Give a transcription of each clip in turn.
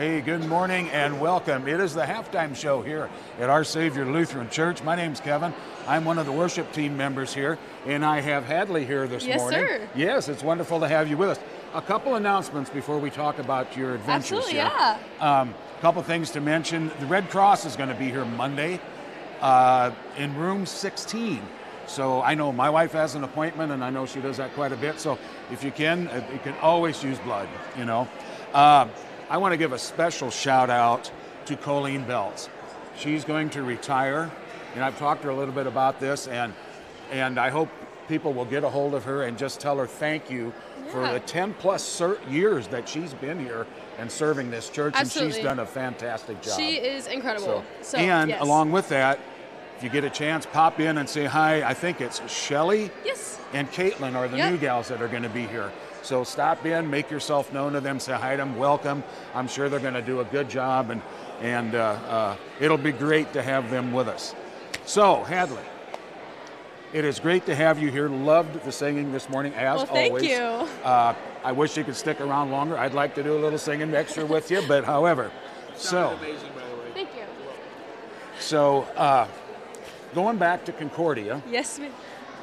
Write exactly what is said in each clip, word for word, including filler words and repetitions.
Hey, good morning and welcome. It is the halftime show here at Our Savior Lutheran Church. My name's Kevin. I'm one of the worship team members here, and I have Hadley here this yes, morning. Yes, sir. Yes, it's wonderful to have you with us. A couple announcements before we talk about your adventures Absolutely, here. yeah. Um, a couple things to mention. The Red Cross is going to be here Monday uh, in room sixteen. So I know my wife has an appointment, and I know she does that quite a bit. So if you can, uh, you can always use blood, you know. Uh, I want to give a special shout out to Colleen Belts. She's going to retire, and I've talked to her a little bit about this, and and I hope people will get a hold of her and just tell her thank you yeah. for the ten plus ser- years that she's been here and serving this church, Absolutely. and she's done a fantastic job. She is incredible. So, So, and yes. along with that, if you get a chance, pop in and say hi. I think it's Shelly yes. and Caitlin are the yep. new gals that are going to be here. So stop in, make yourself known to them, say hi to them, welcome. I'm sure they're going to do a good job, and and uh, uh, it'll be great to have them with us. So, Hadley, it is great to have you here. Loved the singing this morning, as well, thank always. you. Uh, I wish you could stick around longer. I'd like to do a little singing extra with you, but however, so. Amazing, by the way. Thank you. So, uh, going back to Concordia. Yes, ma'am.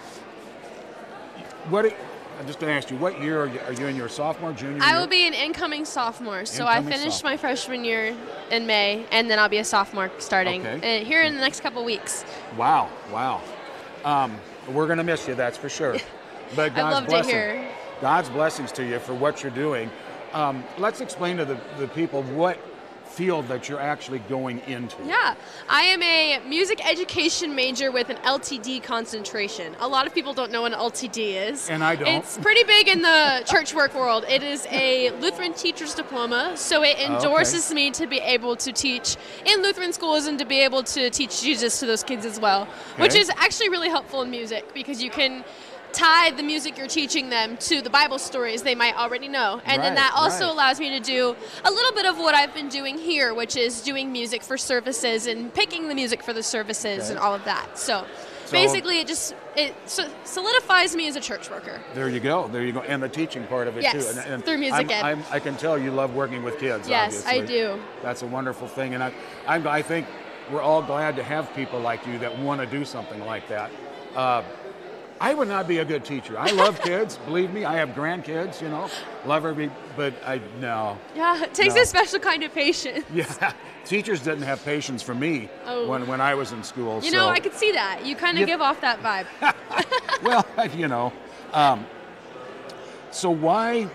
What? I'm just going to ask you, what year are you, are you in your sophomore, junior I year? will be an incoming sophomore. So Incoming I finished sophomore. my freshman year in May, and then I'll be a sophomore starting Okay. uh, here in the next couple weeks. Wow, wow. Um, we're going to miss you, that's for sure. But I God's loved it blessing, here. God's blessings to you for what you're doing. Um, let's explain to the, the people what field that you're actually going into. Yeah, I am a music education major with an L T D concentration. A lot of people don't know what an L T D is. And I don't. It's pretty big in the church work world. It is a Lutheran teacher's diploma, so it endorses okay. me to be able to teach in Lutheran schools and to be able to teach Jesus to those kids as well, Okay. which is actually really helpful in music because you can tie the music you're teaching them to the Bible stories they might already know. And Right, then that also right. allows me to do a little bit of what I've been doing here, which is doing music for services and picking the music for the services Okay. and all of that. So, So- basically it just it so- solidifies me as a church worker. There you go, there you go. And the teaching part of it Yes, too. And, and through music I'm, ed. I'm, I can tell you love working with kids, Yes, I obviously. do. That's a wonderful thing. And I, I'm, I think we're all glad to have people like you that want to do something like that. Uh, I would not be a good teacher. I love kids, believe me. I have grandkids, you know, love every, but I, no. Yeah, it takes No. a special kind of patience. Yeah, teachers didn't have patience for me Oh. when, when I was in school. You so. know, I could see that. You kind of Yep. give off that vibe. Well, you know. Um, so why,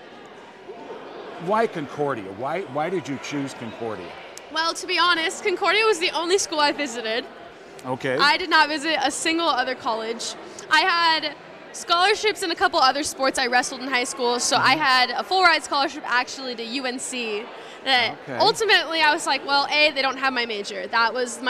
why Concordia? Why, why did you choose Concordia? Well, to be honest, Concordia was the only school I visited. Okay. I did not visit a single other college. I had scholarships in a couple other sports. I wrestled in high school, so I had a full ride scholarship actually to U N C. That Okay. ultimately I was like, well, A, they don't have my major. That was my